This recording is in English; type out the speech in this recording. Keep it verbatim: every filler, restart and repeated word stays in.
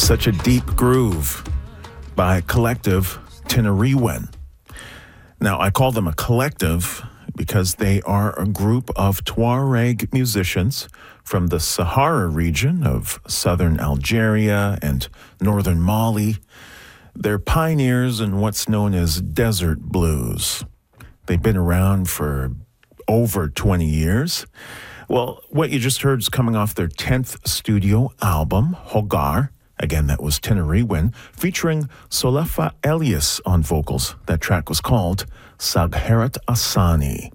Such a Deep Groove by Collective Tinariwen. Now, I call them a collective because they are a group of Tuareg musicians from the Sahara region of southern Algeria and northern Mali. They're pioneers in what's known as desert blues. They've been around for over twenty years. Well, what you just heard is coming off their tenth studio album, Hogar. Again, that was Tinariwen, featuring Solefa Elias on vocals. That track was called Sagheret Asani.